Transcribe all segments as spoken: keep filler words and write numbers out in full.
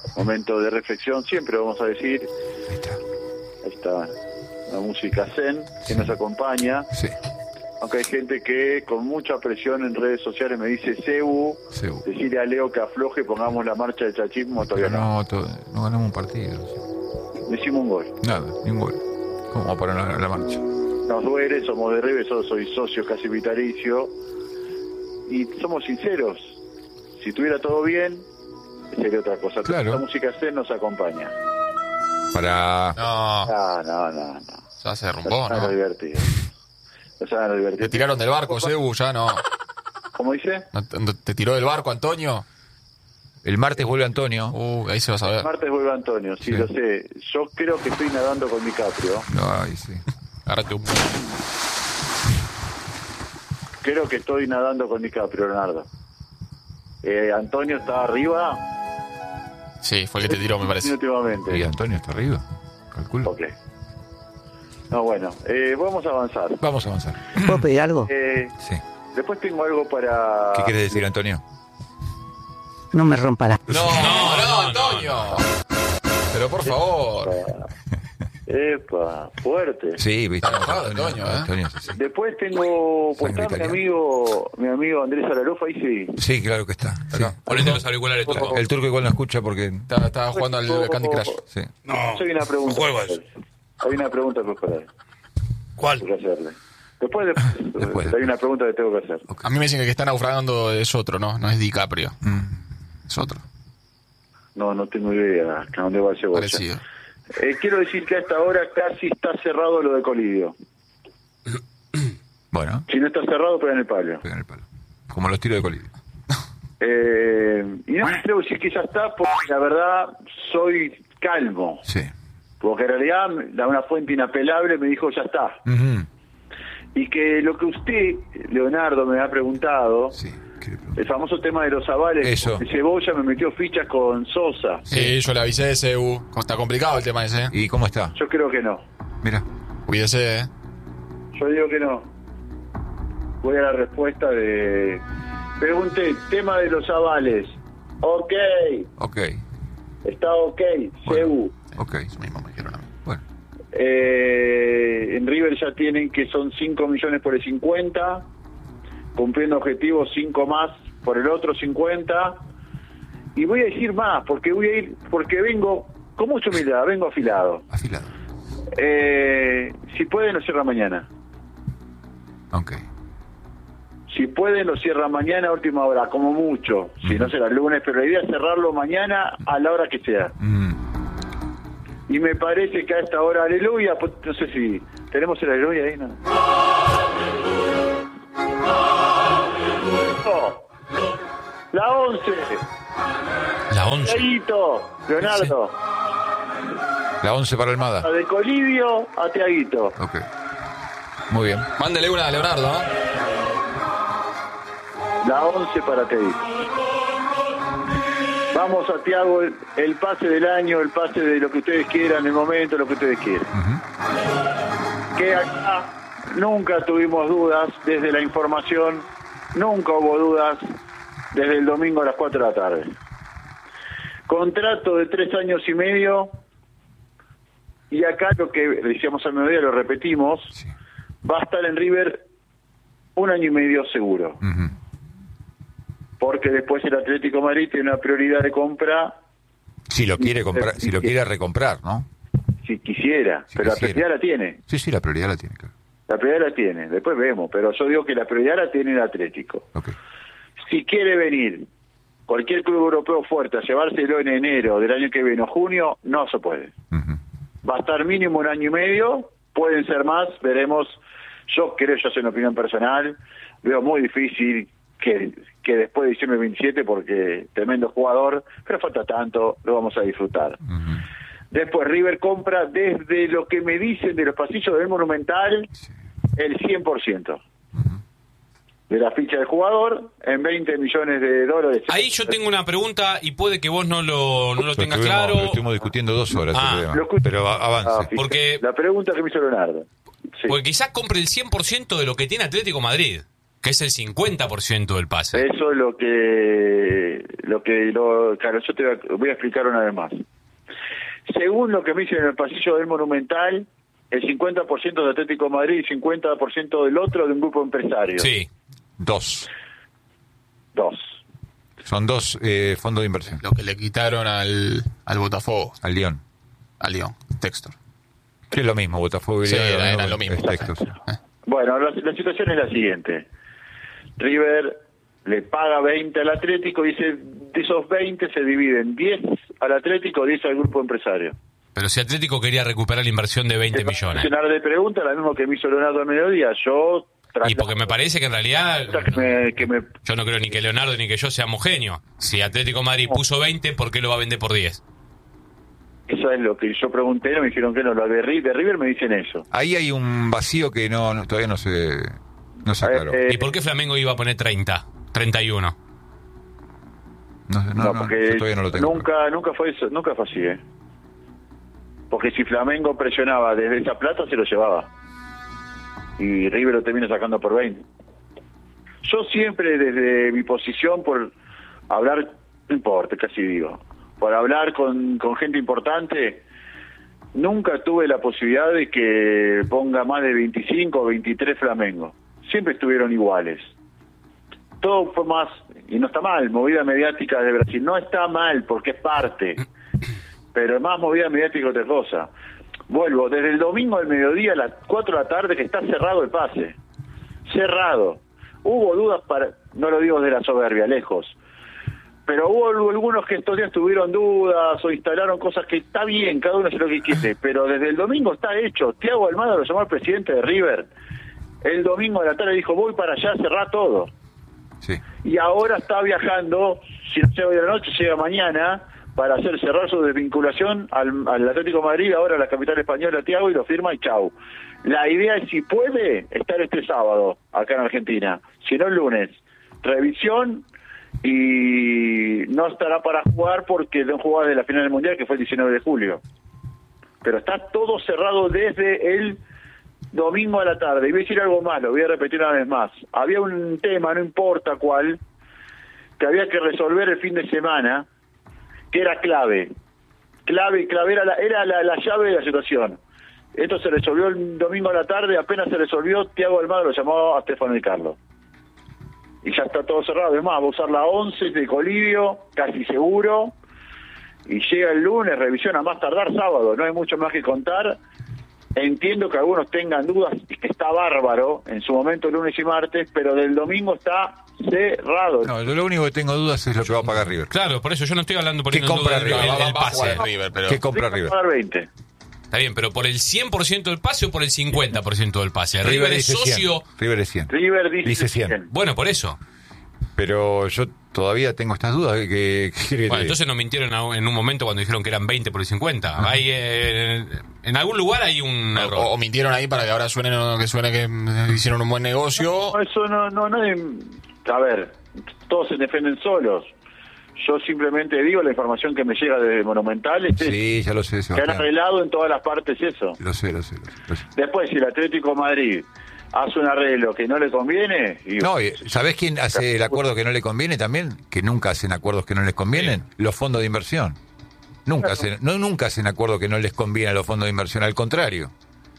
momento de reflexión, siempre vamos a decir. Ahí está. Ahí está, la música zen que Sí. nos acompaña. Sí. Aunque hay gente que con mucha presión en redes sociales me dice, Cebu, Cebu. decirle a Leo que afloje, pongamos la marcha del chachismo, todavía Pero no. no, to- no ganamos un partido. Sí. Hicimos un gol. Nada, ni un gol. ¿Cómo vamos a parar la, la marcha? Nos duele, somos de River, yo soy socio casi vitalicio. Y somos sinceros. Si estuviera todo bien, sería otra cosa. Claro. La música zen nos acompaña. Para... No, No, no, no, no. ya se derrumbó, No, ¿no? divertido. No saben lo divertido. Te tiraron del barco, Cebu, ya no. ¿Cómo dice? ¿No te, no te tiró del barco, Antonio? El martes vuelve Antonio. Uh, ahí se va a saber. Martes vuelve Antonio, sí, Sí. lo sé. Yo creo que estoy nadando con DiCaprio. Ay, sí. Agárrate un... Creo que estoy nadando con DiCaprio, Leonardo. Eh, Antonio está arriba. Sí, fue el que te tiró, me parece. Últimamente. ¿Y Antonio está arriba? Calculo. Ok. No, bueno, eh, vamos a avanzar. Vamos a avanzar. ¿Puedo pedir algo? Eh, Sí. después tengo algo para... ¿Qué quiere decir, Antonio? No me rompa la... No, no, no, Antonio. Pero por favor. Epa, fuerte. Sí, viste. Está enojado, Antonio, ¿eh? Antonio, sí, sí. Después tengo... Pues Sangre está mi italiana. amigo, mi amigo Andrés Alarofa, ahí sí. Sí, claro que está. Sí. Ponete los auriculares, Turco. El turco igual no escucha porque... Estaba, estaba jugando al Candy Crush. Sí. No, Hay una pregunta. no juego a eso. Hay una pregunta que para ¿Cuál? que hacerle. Después, después, Después. hay una pregunta que tengo que hacer. A mí me dicen que el que está naufragando es otro, ¿no? No es DiCaprio. Mm. Es otro. No, no tengo idea a dónde va el cebolla. Parecido. Eh, quiero decir que a esta hora casi está cerrado lo de Colidio. Bueno, Si no está cerrado, pega en el palo. pega en el palo. Como los tiros de Colidio. Eh, y no me atrevo a decir que ya está, porque la verdad soy calmo. Sí. Porque en realidad da una fuente inapelable me dijo ya está. Ujú. Y que lo que usted, Leonardo, me ha preguntado, Sí. ¿Qué le pregunto? el famoso tema de los avales, Eso. de Cebolla me metió fichas con Sosa. Sí, yo le avisé de Cebu. Está complicado el tema ese, ¿eh? ¿Y cómo está? Yo creo que no. Mira. Cuídese, ¿eh? Yo digo que no. Voy a la respuesta de... Pregunté, tema de los avales. Ok, Ok. está ok, Cebu. Ok. Eso mismo me dijeron a mí. Bueno. Eh, en River ya tienen que son cinco millones por el cincuenta, cumpliendo objetivos cinco más por el otro cincuenta, y voy a decir más, porque voy a ir, porque vengo con mucha humildad, vengo afilado. Afilado. Eh, si pueden lo cierra mañana. Ok. Si pueden lo cierra mañana a última hora, como mucho. Si no será el lunes, pero la idea es cerrarlo mañana a la hora que sea. Mm. Y me parece que a esta hora, aleluya, pues, no sé si tenemos el aleluya ahí, ¿no? Oh, la once, La once. Tiaguito, Leonardo, La once para Almada. la de Colidio a Tiaguito. Ok. Muy bien. Mándele una a Leonardo, ¿no? La once para Tiaguito. Vamos a Tiago, el, el pase del año, el pase de lo que ustedes quieran, el momento, lo que ustedes quieran. Ujú. Que acá nunca tuvimos dudas desde la información, nunca hubo dudas desde el domingo a las cuatro de la tarde. Contrato de tres años y medio, y acá lo que decíamos al mediodía, lo repetimos, Sí. va a estar en River un año y medio seguro, Ujú. porque después el Atlético de Madrid tiene una prioridad de compra Si lo quiere comprar, si lo quiere recomprar, ¿no? si quisiera, Si pero quisiera. la prioridad la tiene. Sí, sí, la prioridad la tiene, claro. La prioridad la tiene, después vemos, pero yo digo que la prioridad la tiene el Atlético. Ok. Si quiere venir cualquier club europeo fuerte a llevárselo en enero del año que viene o junio, no se puede. Ujú. Va a estar mínimo un año y medio, pueden ser más, veremos. Yo creo, yo soy una opinión personal, veo muy difícil que, que después de diciembre veintisiete, porque tremendo jugador, pero falta tanto, lo vamos a disfrutar. Ujú. Después River compra desde lo que me dicen de los pasillos del Monumental, Sí. el cien por ciento Ujú. de la ficha del jugador en veinte millones de dólares. Ahí yo tengo una pregunta y puede que vos no lo, no lo Lo tengas estuvimos- claro. Lo estuvimos discutiendo dos horas. Ah, ese tema. Lo escucho. Pero a- avance. Ah, fíjate. Porque- La pregunta que me hizo Leonardo. Sí. Porque quizás compre el cien por ciento de lo que tiene Atlético Madrid. Que es el cincuenta por ciento del pase. Eso es lo que... lo que lo, claro, yo te voy a, voy a explicar una vez más. Según lo que me dicen en el pasillo del Monumental, el cincuenta por ciento de Atlético de Madrid y cincuenta por ciento del otro de un grupo empresario. Sí. Dos. Dos. Son dos eh, fondos de inversión. Lo que le quitaron al, al Botafogo, Al Lyon. al Lyon, Textor. Que es lo mismo, Botafogo y Sí, Lyon. era- ¿no? era lo mismo. Es Textor, sí. Bueno, la, la situación es la siguiente. River le paga veinte al Atlético y dice, de esos veinte se dividen diez al Atlético, diez al grupo empresario. Pero si Atlético quería recuperar la inversión de veinte millones. Llenar de preguntas, la misma que me hizo Leonardo al mediodía. Yo... Y porque me parece que en realidad... Que me, que me, Yo no creo ni que Leonardo ni que yo seamos genios. Si Atlético de Madrid puso veinte, ¿por qué lo va a vender por diez? eso es lo que yo pregunté, no me dijeron que no. Lo de, Ri- de River me dicen eso. Ahí hay un vacío que no, no- todavía no se, no se A ver, aclaró. eh, ¿Y por qué Flamengo iba a poner treinta? treinta y uno. No, sé, no, No, no, porque yo todavía no lo tengo. nunca, nunca fue eso, nunca fue así, ¿eh? Porque si Flamengo presionaba desde esa plata, se lo llevaba. Y River lo termina sacando por veinte. Yo siempre, desde mi posición, por hablar, no importa, casi digo, por hablar con, con gente importante, nunca tuve la posibilidad de que ponga más de veinticinco o veintitrés Flamengo. Siempre estuvieron iguales. Todo fue más, y no está mal, movida mediática de Brasil. No está mal, porque es parte, pero es más movida mediática que otra cosa. Vuelvo, desde el domingo al mediodía a las cuatro de la tarde que está cerrado el pase. Cerrado. Hubo dudas para, no lo digo de la soberbia, lejos, pero hubo algunos que estos días tuvieron dudas o instalaron cosas que está bien, cada uno hace lo que quiere, pero desde el domingo está hecho. Tiago Almada lo llamó al presidente de River. El domingo de la tarde dijo, voy para allá, cerrá todo. Sí. Y ahora está viajando, si no llega hoy a la noche, llega mañana, para hacer cerrar su desvinculación al, al Atlético de Madrid, ahora a la capital española, Tiago, y lo firma y chau. La idea es, si puede, estar este sábado acá en Argentina, si no el lunes. Revisión, y no estará para jugar porque no jugaba de la final del Mundial, que fue el diecinueve de julio. Pero está todo cerrado desde el domingo a la tarde. Y voy a decir algo más, lo voy a repetir una vez más. Había un tema, no importa cuál, que había que resolver el fin de semana, que era clave. Clave, clave, era la, era la, la llave de la situación. Esto se resolvió el domingo a la tarde, apenas se resolvió, Tiago Almada lo llamó a Stefano Di Carlo. Y ya está todo cerrado. Además, va a usar la once de Colivio, casi seguro. Y llega el lunes, revisión a más tardar sábado. No hay mucho más que contar. Entiendo que algunos tengan dudas y que está bárbaro en su momento lunes y martes, pero del domingo está cerrado. No, yo lo único que tengo dudas es lo que va a pagar River. Claro, por eso yo no estoy hablando por ¿Qué compra River? el, Va- va- el va a jugar pase. River, pero ¿Qué compra Va a River? pagar veinte. Está bien, pero por el cien por ciento del pase o por el cincuenta por ciento del pase. River, River es dice socio. cien. River es cien. River dice, Dice cien. Bueno, por eso. Pero yo todavía tengo estas dudas. Que, que, que- que- Bueno, entonces nos mintieron a- en un momento cuando dijeron que eran veinte por el cincuenta. Hay, eh, en algún lugar hay un o, error. o mintieron ahí para que ahora suene que suene que mm, hicieron un buen negocio. No, eso no, no, no es- a ver, todos se defienden solos. Yo simplemente digo la información que me llega de Monumental, es Sí, ya lo sé, que han Sebastián. arreglado en todas las partes eso. Lo sé, lo sé, lo sé, lo sé. Después, si el Atlético de Madrid hace un arreglo que no le conviene, y No, y ¿sabés quién hace el acuerdo que no le conviene también? Que nunca hacen acuerdos que no les convienen. Los fondos de inversión. Nunca hacen, no, nunca hacen acuerdos que no les conviene a los fondos de inversión, al contrario.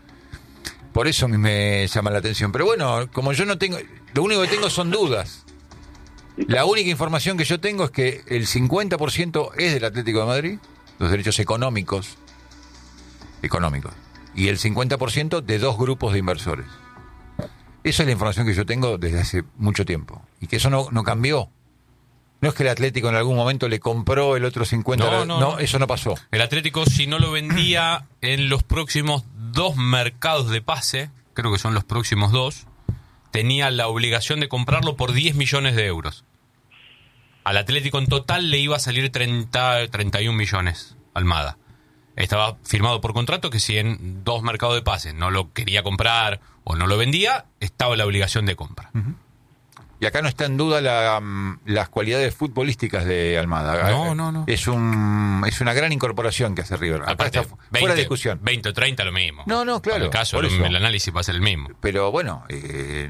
Por eso a mí me llama la atención. Pero bueno, como yo no tengo, lo único que tengo son dudas. La única información que yo tengo es que el cincuenta por ciento es del Atlético de Madrid, los derechos económicos, económicos, y el cincuenta por ciento de dos grupos de inversores. Esa es la información que yo tengo desde hace mucho tiempo. Y que eso no, no cambió. No es que el Atlético en algún momento le compró el otro cincuenta por ciento. No, No, no, no. eso no pasó. El Atlético, si no lo vendía en los próximos dos mercados de pase, creo que son los próximos dos, tenía la obligación de comprarlo por diez millones de euros. Al Atlético en total le iba a salir treinta, treinta y un millones, Almada. Estaba firmado por contrato que si en dos mercados de pase no lo quería comprar o no lo vendía, estaba la obligación de compra. Y acá no está en duda la, mm, las cualidades futbolísticas de Almada. No, no, no. Es, un, es una gran incorporación que hace River. Acá Aparte, está fu- fuera de discusión. veinte o treinta lo mismo. No, no, claro, En el caso, por el, eso. el análisis va a ser el mismo. Pero bueno, eh,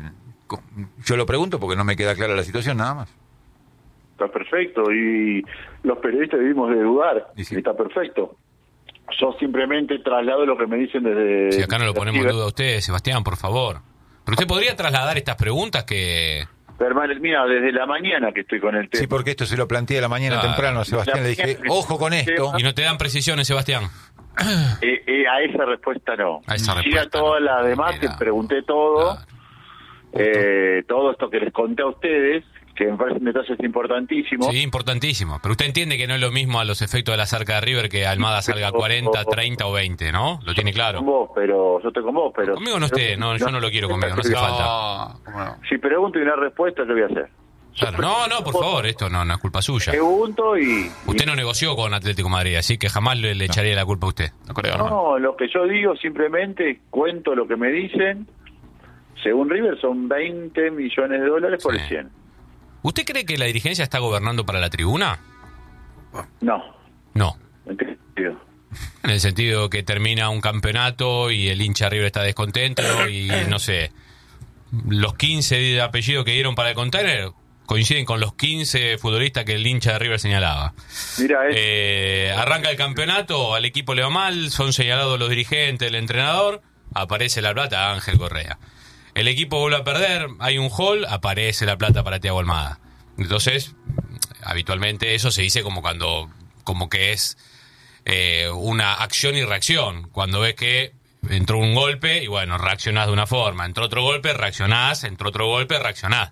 yo lo pregunto porque no me queda clara la situación, nada más. Está perfecto, y los periodistas vivimos de dudar, Y sí. está perfecto. Yo simplemente traslado lo que me dicen desde... Si acá no lo ponemos en desde- duda a usted, Sebastián, por favor. Pero usted podría trasladar estas preguntas que... Permane- Mira, desde la mañana que estoy con el tema. Sí, porque esto se lo planteé a la mañana Claro. temprano a Sebastián, le dije, ojo con esto. Y no te dan precisiones, Sebastián. Eh, eh, a esa respuesta no. A esa Sí, respuesta a todas no. las demás que Mira. pregunté todo, Claro. eh, todo esto que les conté a ustedes, que me parecen detalles importantísimos. Sí, importantísimo. Pero usted entiende que no es lo mismo a los efectos de la cerca de River que Almada salga cuarenta, treinta o veinte, ¿no? Lo tiene claro. Con vos, pero yo estoy con vos, pero... Conmigo no esté, no, yo no lo quiero conmigo, no hace falta. No, ¿cómo no? Si pregunto y una respuesta, ¿qué voy a hacer? Claro, no, no, por favor, esto no, no es culpa suya. Pregunto y... Usted no negoció con Atlético de Madrid, así que jamás le, le echaría la culpa a usted. No creo, hermano. No, lo que yo digo simplemente cuento lo que me dicen. Según River son veinte millones de dólares por Sí. el cien. ¿Usted cree que la dirigencia está gobernando para la tribuna? No, No. ¿en qué sentido? En el sentido que termina un campeonato y el hincha River está descontento y no sé, los quince de apellido que dieron para el container coinciden con los quince futbolistas que el hincha de River señalaba. Mira, es... Eh, arranca el campeonato, al equipo le va mal, son señalados los dirigentes, el entrenador, aparece la plata a Ángel Correa. El equipo vuelve a perder, hay un hall, aparece la plata para Thiago Almada. Entonces, habitualmente eso se dice como cuando, como que es eh, una acción y reacción. Cuando ves que entró un golpe y bueno, reaccionás de una forma, entró otro golpe, reaccionás, entró otro golpe, reaccionás.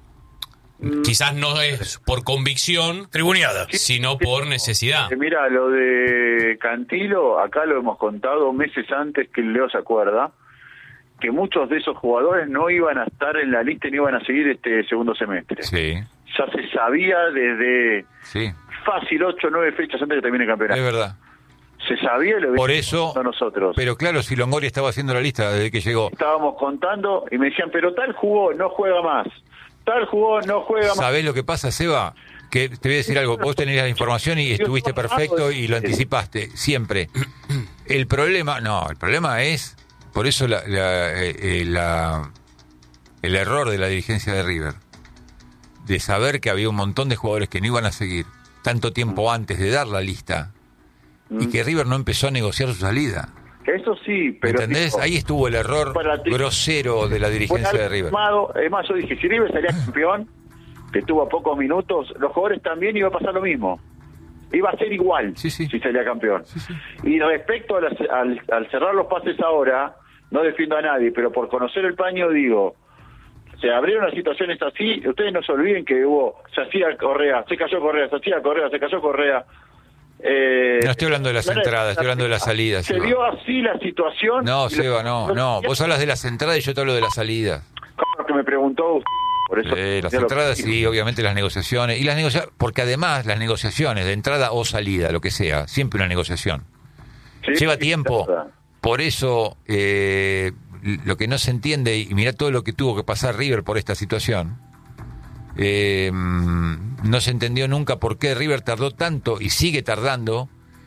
Quizás no es por convicción, Tribuneada. sino por necesidad. Eh, Mira, lo de Cantilo, acá lo hemos contado meses antes que el Leo se acuerda, que muchos de esos jugadores no iban a estar en la lista y no iban a seguir este segundo semestre. Sí, Ya se sabía desde sí, fácil ocho o nueve fechas antes de que termine el es campeonato. verdad. Se sabía y lo Por habíamos eso, contado nosotros. pero claro, si Longoria estaba haciendo la lista desde que llegó. Estábamos contando y me decían, pero tal jugó, no juega más. Tal jugó, no juega más. ¿Sabés lo que pasa, Seba? Que te voy a decir algo, vos tenías la información y estuviste perfecto y lo anticipaste, siempre. El problema, no, el problema es, por eso la, la, eh, eh, la- el error de la dirigencia de River, de saber que había un montón de jugadores que no iban a seguir tanto tiempo antes de dar la lista y que River no empezó a negociar su salida. Eso sí, ¿Me pero... entendés? digo, Ahí estuvo el error para ti- grosero de la dirigencia fue de River. armado. Es más, yo dije, si River salía campeón, que tuvo pocos minutos, los jugadores también iba a pasar lo mismo. Iba a ser igual Sí, sí. si salía campeón. Y respecto a las- al, al cerrar los pases ahora, no defiendo a nadie, pero por conocer el paño digo, se abrieron las situaciones así, ustedes no se olviden que hubo, se hacía Correa, se cayó Correa, se hacía Correa, se cayó Correa. Eh, No estoy hablando de las entradas, estoy hablando de las salidas. Se Seba. dio así la situación. No, y Seba, lo- no, no. Vos hablas de las entradas y yo te hablo de las salidas. Como que me preguntó usted, por eso. Eh, las ya lo- entradas sí, obviamente las negociaciones. Y las negocia porque además las negociaciones de entrada o salida, lo que sea, siempre una negociación. Sí, Lleva sí, tiempo. es verdad. Por eso, eh, lo que no se entiende, y mirá todo lo que tuvo que pasar River por esta situación, eh, no se entendió nunca por qué River tardó tanto y sigue tardando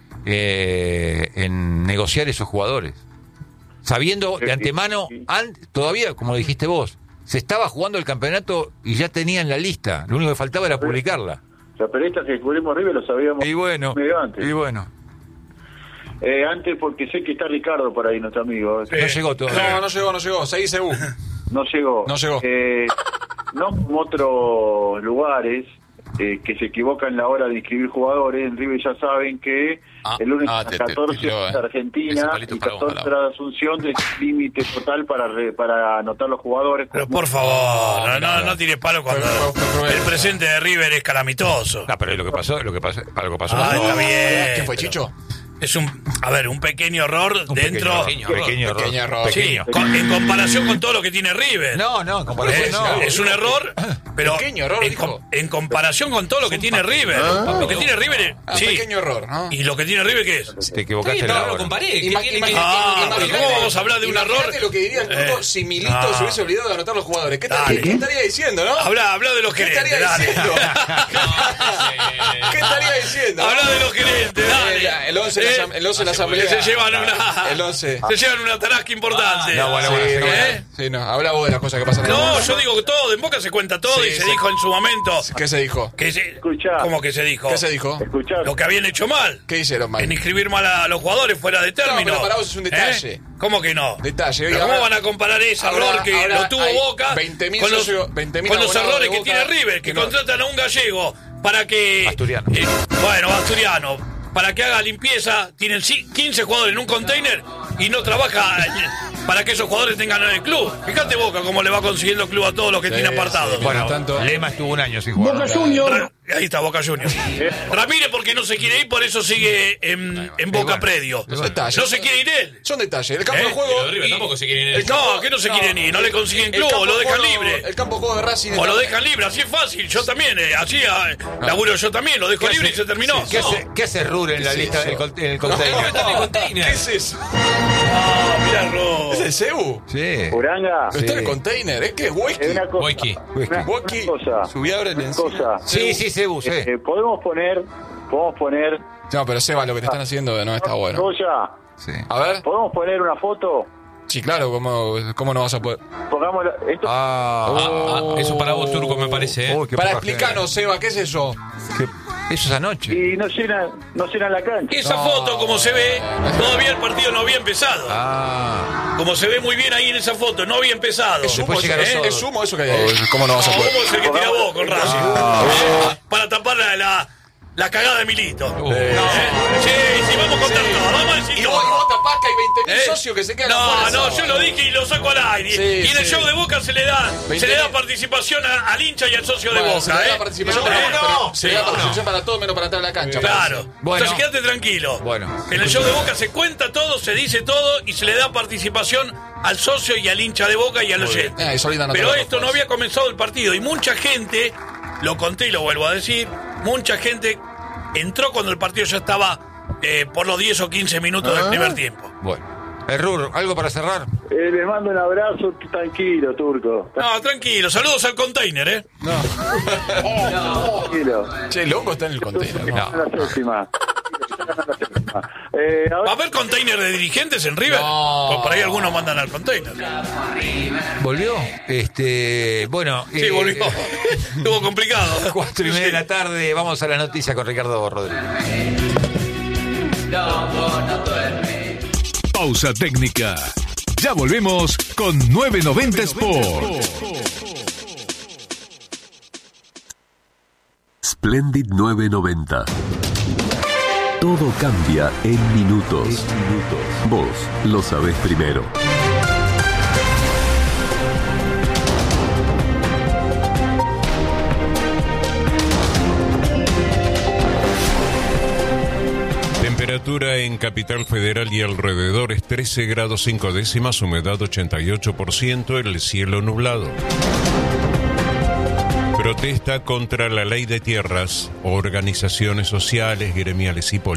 eh, en negociar esos jugadores. Sabiendo de antemano, an- todavía, como lo dijiste vos, se estaba jugando el campeonato y ya tenían la lista. Lo único que faltaba era publicarla. Los periodistas que cubrimos River lo sabíamos Y bueno, medio antes. y bueno. Eh, antes porque sé que está Ricardo por ahí, nuestro amigo. No llegó todavía. No, no llegó, no llegó. Seguí según. No llegó. No llegó. Eh, no como otros lugares eh, que se equivocan en la hora de inscribir jugadores. En River ya saben que Ah, el lunes ah, a te- te- catorce te tiró, es eh. Argentina Ese palito y para vos, catorce para era Asunción, de límite total para re- para anotar los jugadores. Pero por favor, no, no, no tires palo cuando Fue- fue cruel. el presente de River es calamitoso. No, pero lo que pasó, lo que pasó, para lo que pasó. Ah, pasó. está bien. ¿Qué fue, Chicho? Es un, a ver, un pequeño error Un dentro. pequeño error, pequeño error, Pequeño error. Sí, pequeño. con- en comparación con todo lo que tiene River. No, no, en comparación Es, no. es un error, pero Pequeño error, en, dijo. com- en comparación con todo lo que tiene River. Lo que tiene River es, Ah, sí. pequeño error, ¿no? ¿Y lo que tiene River qué es? Te equivocaste en la no lo hora. comparé. ¿Qué Ima- quiere ima- que- Ah, imagínate- pero ¿cómo vamos a hablar de un imagínate error? lo que diría el turco Eh, si Milito ah. se hubiese olvidado de anotar los jugadores. ¿Qué, tal- Dale. ¿qué estaría diciendo, no? Habla, habla de los ¿Qué gerentes, estaría dale. diciendo? No, no sé. ¿Qué estaría diciendo? Habla de los gerentes, dale. Eh, Lo once de la asam- el once de la asamblea. Se llevan una. El once. Se llevan una tarasca importante. No, bueno, bueno, Sí, sí, no, ¿Eh? sí, no. Habla vos de las cosas que pasan en el No, mundo. yo digo que todo, en Boca se cuenta todo Sí, y se sí. dijo en su momento. ¿Qué se dijo? Que se, Escuchá. ¿Cómo que se dijo? ¿Qué se dijo? Escuchá. Lo que habían hecho mal. ¿Qué hicieron mal? En inscribir mal a los jugadores fuera de término. pero para vos es un detalle. ¿Eh? ¿Cómo que no? Detalle. Pero Oiga, ¿Cómo ahora- van a comparar ese ahora- error que ahora lo tuvo hay Boca veinte mil con los, socios- veinte mil con los abonados errores de que Boca tiene River, que que no- contratan a un gallego para que... Asturiano. eh, bueno, asturiano. Para que haga limpieza, tienen ci- quince jugadores en un container y no trabaja eh, para que esos jugadores tengan en el club. Fíjate Boca cómo le va consiguiendo club a todos los que tiene apartados. sí. Bueno, Mientras tanto- Lema estuvo un año sin jugar. Ra- Ahí está Boca Juniors. Ramírez porque no se quiere ir, por eso sigue en, en Boca bueno, Predio. Son detalles. No se quiere ir él. Son detalles. El campo ¿Eh? de juego. Pero River tampoco se quieren ir. el campo- No, que no se quieren ir, no le consiguen el club, campo o lo de dejan juego- libre. El campo de juego de Racing. O lo está- dejan libre, así es fácil. Yo también, eh, así eh, laburo yo también, lo dejo ¿Qué libre y hace- se terminó. ¿Qué hace, ¿qué hace Rur en la es lista eso? del con- en el No, container? Está en el container. ¿Qué es eso? Ah, mirá, Ro. ¿Es el Cebu? Sí. Uranga, Pero está en el Sí. container. ¿Es que es whisky? es una cosa. Wiki. Una, Whisky. una cosa. Subí ahora en Una encima. cosa. Sí, sí, Cebu, sí. Eh, podemos poner, podemos poner, No, pero Seba, lo que te están haciendo no está bueno. Goya, Sí. A ver. podemos poner una foto, Sí, claro, ¿cómo, cómo no vas a poder? pongamos esto. Ah, Ah, ah, eso para vos, Turco, me parece. ¿eh? uy, qué Para poca explicarnos, Seba, ¿qué es eso? gente. ¿Qué- Eso es anoche. Y no llenan, no llenan la cancha. Esa No. foto, como se ve, todavía el partido no había empezado. Ah, Como se ve muy bien ahí en esa foto, no había empezado. ¿Es humo, Después eso, llegaron ¿es, todos. es humo eso que hay ahí? ¿Cómo no vas a No, poder? ¿cómo es el que tira vos con Racing? Ah. ¿Eh? Para tapar la, la, la cagada de Milito. Uh, ¿Eh? Sí, sí, vamos a contar todo, vamos a decir Y todo. vos, y vos tapás que hay veinte mil ¿Eh? socios que se quedan No, afuera. no, yo lo dije y lo saco al aire. Sí, y en el sí. show de Boca se le da, veinte se le da mil. participación a- al hincha y al socio de Bueno, Boca. se le da ¿eh? la participación, ¿Eh? para, pero se le da Sí, participación para todo menos para entrar a la cancha. Claro. Bueno. Entonces quédate tranquilo. Bueno. En el show de Boca se cuenta todo, se dice todo y se le da participación al socio y al hincha de Boca y al oyente. Eh, y Solida no Pero te lo esto no puedes. había comenzado el partido y mucha gente, lo conté y lo vuelvo a decir, mucha gente entró cuando el partido ya estaba eh, por los diez o quince minutos Ah. del primer tiempo. bueno. Eh, Rur, ¿algo para cerrar? Eh, les mando un abrazo, tranquilo, Turco. No, tranquilo, saludos al container, ¿eh? Tranquilo. Che, el hongo está en el container. Que ¿no? ganan la séptima. Que ganan la séptima. Eh, ¿Va a ahora, haber container de dirigentes en River? No. Pues por ahí algunos mandan al container. ¿Volvió? Este, bueno. Sí, eh, volvió. Estuvo complicado. Cuatro y media de la tarde, vamos a la noticia con Ricardo Rodríguez. Pausa técnica. Ya volvemos con nueve noventa Sport. Splendid nueve noventa. Todo cambia en minutos. Vos lo sabés primero. Temperatura en Capital Federal y alrededores trece grados cinco décimas, humedad ochenta y ocho por ciento, el cielo nublado. Protesta contra la ley de tierras, organizaciones sociales, gremiales y políticas.